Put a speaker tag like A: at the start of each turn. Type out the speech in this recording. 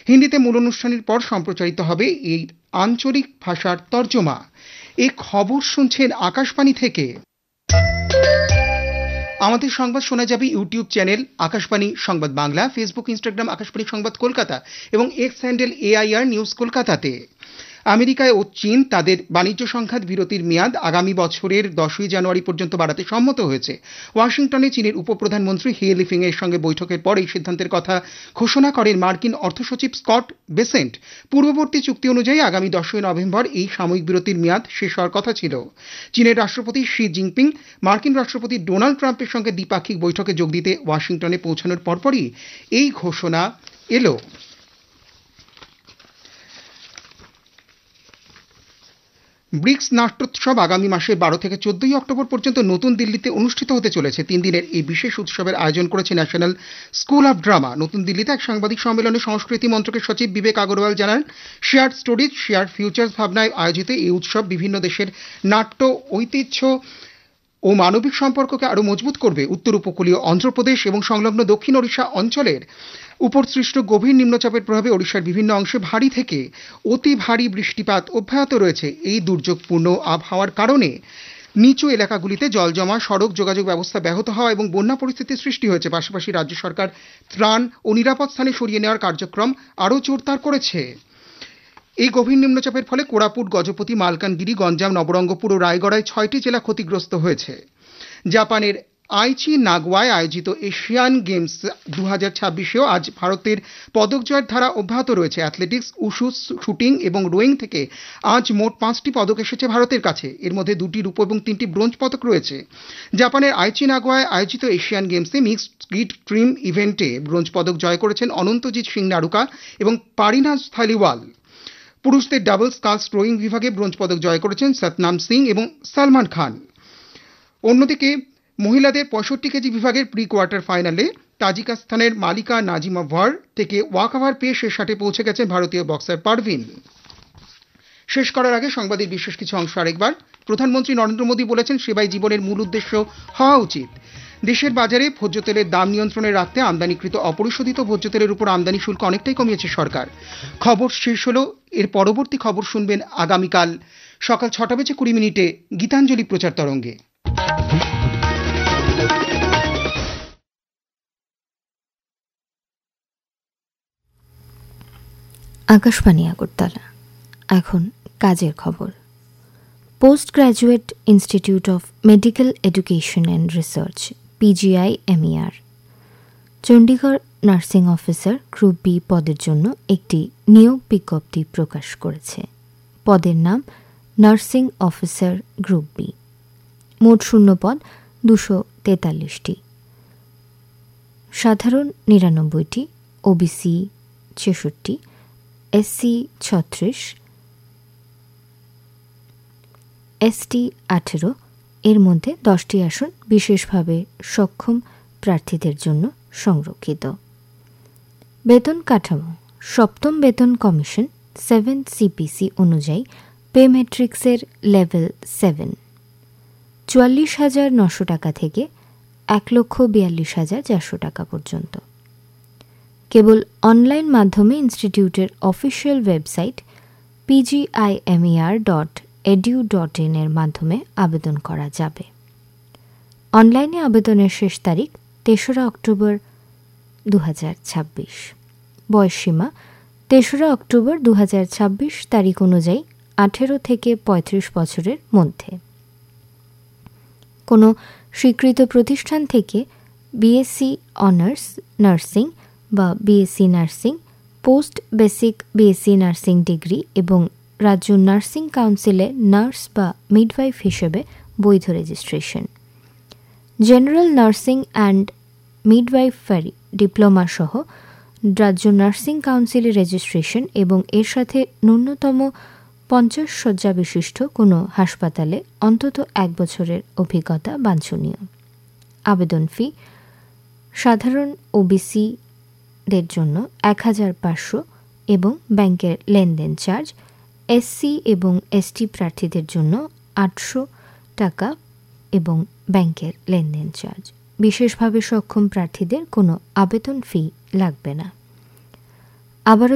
A: হিন্দিতে মূল অনুষ্ঠানের পর সম্প্রচারিত হবে এই আঞ্চলিক ভাষার তর্জমা। এই খবর শুনছেন আকাশবাণী থেকে। আমাদের সংবাদ শোনা যাবে ইউটিউব চ্যানেল আকাশবাণী সংবাদ বাংলা, ফেসবুক, ইনস্টাগ্রাম আকাশবাণী সংবাদ কলকাতা এবং এক্স হ্যান্ডেল AIR নিউজ কলকাতাতে। আমেরিকায় ও চীন তাদের বাণিজ্য সংঘাত বিরতির মেয়াদ আগামী বছরের 10ই জানুয়ারি পর্যন্ত বাড়াতে সম্মত হয়েছে। ওয়াশিংটনে চীনের উপপ্রধানমন্ত্রী হি লিফিং এর সঙ্গে বৈঠকের পর এই সিদ্ধান্তের কথা ঘোষণা করেন মার্কিন অর্থসচিব স্কট বেসেন্ট। পূর্ববর্তী চুক্তি অনুযায়ী আগামী 10ই নভেম্বর এই সাময়িক বিরতির মেয়াদ শেষ হওয়ার কথা ছিল। চীনের রাষ্ট্রপতি শি জিনপিং মার্কিন রাষ্ট্রপতি ডোনাল্ড ট্রাম্পের সঙ্গে দ্বিপাক্ষিক বৈঠকে যোগ দিতে ওয়াশিংটনে পৌঁছানোর পরপরই এই ঘোষণা এলো। ব্রিক্স নাট্যোৎসব আগামী মাসের 12 থেকে 14 অক্টোবর পর্যন্ত নতুন দিল্লিতে অনুষ্ঠিত হতে চলেছে। 3 দিনের এই বিশেষ উৎসবের আয়োজন করেছে ন্যাশনাল স্কুল অফ ড্রামা। নতুন দিল্লিতে এক সাংবাদিক সম্মেলনে সংস্কৃতি মন্ত্রকের সচিব বিবেক আগরওয়াল জানান, শেয়ার স্টোরিজ শেয়ার ফিউচার্স ভাবনায় আয়োজিত এই উৎসব বিভিন্ন দেশের নাট্য ঐতিহ্য ও মানবিক সম্পর্ককে আরো মজবুত করবে। উত্তর উপকূলীয় অন্ধ্রপ্রদেশ এবং সংলগ্ন দক্ষিণ ওড়িশা অঞ্চলের উপর সৃষ্ট গভীর নিম্নচাপের প্রভাবে ওড়িশার বিভিন্ন অংশে ভারী থেকে অতি ভারী বৃষ্টিপাত অব্যাহত রয়েছে। এই দুর্যোগপূর্ণ আবহাওয়ার কারণে নিচু এলাকাগুলিতে জল জমা, সড়ক যোগাযোগ ব্যবস্থা ব্যাহত হওয়া এবং বন্যা পরিস্থিতির সৃষ্টি হয়েছে। পাশাপাশি রাজ্য সরকার ত্রাণ ও নিরাপদ স্থানে সরিয়ে নেওয়ার কার্যক্রম আরও জোরদার করেছে। এই গভীর নিম্নচাপের ফলে কোরাপুট, গজপতি, মালকানগিরি, গঞ্জাম, নবরঙ্গপুর ও রায়গড়ায় 6টি জেলা ক্ষতিগ্রস্ত হয়েছে। জাপানের আইচি নাগোয়ায় আয়োজিত এশিয়ান গেমস 2026-এও আজ ভারতের পদক জয়ের ধারা অব্যাহত রয়েছে। অ্যাথলেটিক্স, উশু, শুটিং এবং রোয়িং থেকে আজ মোট 5টি পদক এসেছে ভারতের কাছে। এর মধ্যে 2টি রূপো এবং 3টি ব্রোঞ্জ পদক রয়েছে। জাপানের আইচি নাগোয়ায় আয়োজিত এশিয়ান গেমসে মিক্সড স্কিট ট্রিম ইভেন্টে ব্রোঞ্জ পদক জয় করেছেন অনন্তজিৎ সিং নারুকা এবং পারিনাজ থালিওয়াল। পুরুষদের ডাবল স্কালস রোয়িং বিভাগে ব্রোঞ্জ পদক জয় করেছেন সতনাম সিং এবং সালমান খান। অন্যদিকে মহিলাদের 65 কেজি বিভাগের প্রি কোয়ার্টার ফাইনালে তাজিকিস্তানের মালিকা নাজিমোভার থেকে ওয়াকওভার পেয়ে শেষ 8-এ পৌঁছে গেছেন ভারতীয় বক্সার পারভিন। শেষ করার আগে সংবাদের বিশেষ কিছু অংশ আরেকবার। প্রধানমন্ত্রী নরেন্দ্র মোদী বলেছেন, সেবাই জীবনের মূল উদ্দেশ্য হওয়া উচিত। দেশের বাজারে ভোজ্য তেলের দাম নিয়ন্ত্রণে রাখতে আমদানিকৃত অপরিশোধিত ভোজ্য তেলের উপর আমদানি শুল্ক অনেকটাই কমিয়েছে সরকার। খবর শেষ হলো। এর পরবর্তী খবর শুনবেন আগামীকাল সকাল 6:20 গীতাঞ্জলি প্রচার তরঙ্গে।
B: আকাশবাণী আগরতলা। এখন কাজের খবর। Post graduate institute of medical education and research PGI-MER Chandigarh nursing officer group B পদের জন্য একটি নিয়োগ বিজ্ঞপ্তি প্রকাশ করেছে। পদের নাম নার্সিং অফিসার গ্রুপ বি। মোট শূন্যপদ 243টি। সাধারণ 99টি, OBC 66, SC 36, ST 18। এর মধ্যে 10টি আসন বিশেষভাবে সক্ষম প্রার্থীদের জন্য সংরক্ষিত। বেতন কাঠামো। সপ্তম বেতন কমিশন 7 CPC অনুযায়ী পে ম্যাট্রিক্সের লেভেল 7 44,900 টাকা থেকে 1,42,400 টাকা পর্যন্ত। কেবল অনলাইন মাধ্যমে ইনস্টিটিউটের অফিসিয়াল ওয়েবসাইট pgimer.edu.in এর মাধ্যমে আবেদন করা যাবে। অনলাইনে আবেদনের শেষ তারিখ 3রা অক্টোবর 2026। বয়সসীমা 3রা অক্টোবর 2026 তারিখ অনুযায়ী 18 থেকে 35 বছরের মধ্যে। কোনো স্বীকৃত প্রতিষ্ঠান থেকে BSc অনার্স নার্সিং বা BSc nursing, post basic BSc nursing degree এবং রাজ্য নার্সিং কাউন্সিলে নার্স বা মিডওয়াইফ হিসেবে বৈধ registration. General nursing and midwifery diploma সহ রাজ্য নার্সিং কাউন্সিলে রেজিস্ট্রেশন এবং এর সাথে ন্যূনতম 50 শয্যা বিশিষ্ট কোনো হাসপাতালে অন্তত 1 বছরের অভিজ্ঞতা বাঞ্ছনীয়। আবেদন ফি সাধারণ OBC-দের জন্য 1,500 এবং ব্যাংকের লেনদেন চার্জ। SC এবং ST প্রার্থীদের জন্য 800 টাকা এবং ব্যাংকের লেনদেন চার্জ। বিশেষভাবে সক্ষম প্রার্থীদের কোনো আবেদন ফি লাগবে না। আবারও